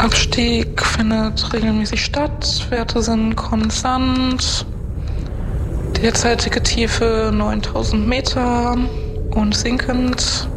Abstieg findet regelmäßig statt. Werte sind konstant. Derzeitige Tiefe 9000 Meter und sinkend.